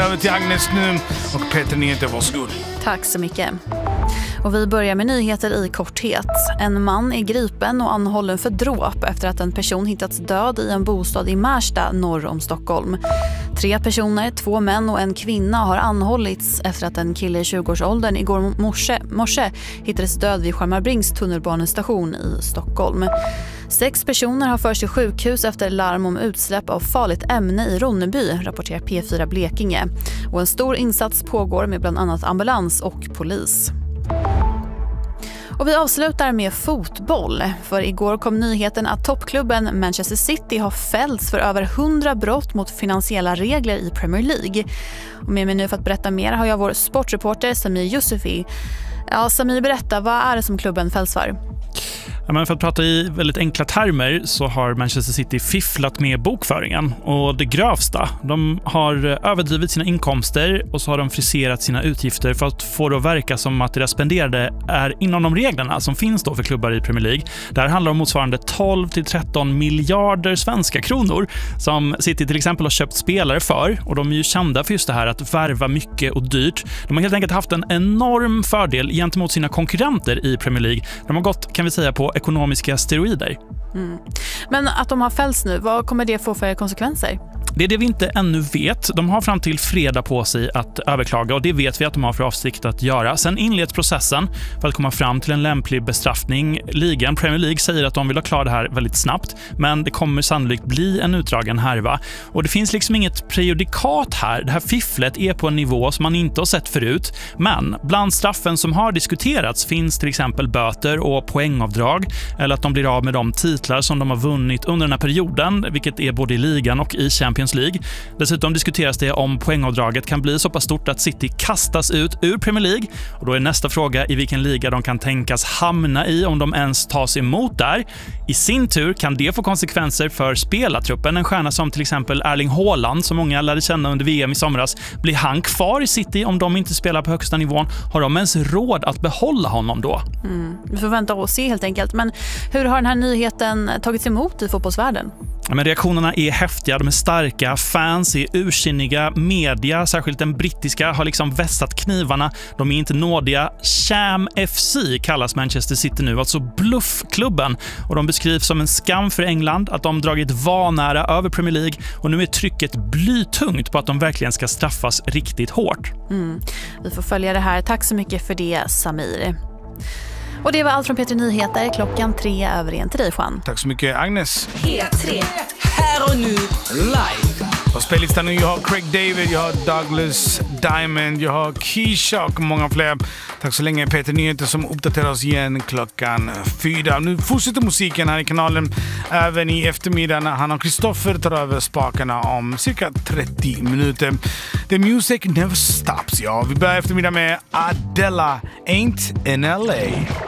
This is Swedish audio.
över till Agnes nu och Peter Nyheter, varsågod. Tack så mycket. Och vi börjar med nyheter i korthet. En man är gripen och anhållen för dråp efter att en person hittats död i en bostad i Märsta norr om Stockholm. 3 personer, 2 män och en kvinna har anhållits efter att en kille i 20-årsåldern igår morse hittades död vid Skärmarbrings tunnelbanestation i Stockholm. 6 personer har förts till sjukhus efter larm om utsläpp av farligt ämne i Ronneby, rapporterar P4 Blekinge. Och en stor insats pågår med bland annat ambulans och polis. Och vi avslutar med fotboll, för igår kom nyheten att toppklubben Manchester City har fällts för över 100 brott mot finansiella regler i Premier League. Och med mig nu för att berätta mer har jag vår sportreporter Samir Yusufi. Ja, Samir, berätta, vad är det som klubben fälls för? Ja, men för att prata i väldigt enkla termer så har Manchester City fifflat med bokföringen. Och det grövsta, de har överdrivit sina inkomster och så har de friserat sina utgifter för att få det att verka som att deras spenderade är inom de reglerna som finns då för klubbar i Premier League. Det här handlar om motsvarande 12-13 miljarder svenska kronor som City till exempel har köpt spelare för. Och de är ju kända för just det här att värva mycket och dyrt. De har helt enkelt haft en enorm fördel gentemot sina konkurrenter i Premier League. De har gått, kan vi säga, på ekonomiska steroider. Men att de har fällts nu, vad kommer det få för konsekvenser? Det är det vi inte ännu vet. De har fram till fredag på sig att överklaga och det vet vi att de har för avsikt att göra. Sen inleds processen för att komma fram till en lämplig bestraffning. Ligan, Premier League, säger att de vill ha klar det här väldigt snabbt, men det kommer sannolikt bli en utdragen härva. Och det finns liksom inget prejudikat här. Det här fifflet är på en nivå som man inte har sett förut. Men bland straffen som har diskuterats finns till exempel böter och poängavdrag, eller att de blir av med de titlar som de har vunnit under den här perioden, vilket är både i ligan och i Champions League. Dessutom diskuteras det om poängavdraget kan bli så pass stort att City kastas ut ur Premier League. Och då är nästa fråga i vilken liga de kan tänkas hamna i, om de ens tas emot där. I sin tur kan det få konsekvenser för spelartruppen. En stjärna som till exempel Erling Haaland, som många lärde känna under VM i somras. Blir han kvar i City om de inte spelar på högsta nivån? Har de ens råd att behålla honom då? Vi får vänta och se helt enkelt. Men hur har den här nyheten tagits emot i fotbollsvärlden? Ja, men reaktionerna är häftiga, de är starka, fans är ursinniga, media, särskilt den brittiska, har liksom vässat knivarna, de är inte nådiga. Sham FC kallas Manchester City nu, alltså bluffklubben, och de beskrivs som en skam för England att de dragit vanära över Premier League, och nu är trycket blytungt på att de verkligen ska straffas riktigt hårt. Vi får följa det här. Tack så mycket för det, Samir. Och det var allt från P3 Nyheter. 2:03 till dig, Juan. Tack så mycket, Agnes. P3. Här och nu, live. På spellistan nu, jag har Craig David, jag har Douglas Diamond, jag har Keisha och många fler. Tack så länge, Peter Nyheter som uppdaterar oss igen 4:00. Nu fortsätter musiken här i kanalen även i eftermiddag när han och Kristoffer tar över spakarna om cirka 30 minuter. The music never stops, ja. Vi börjar eftermiddag med Adela, Ain't in LA.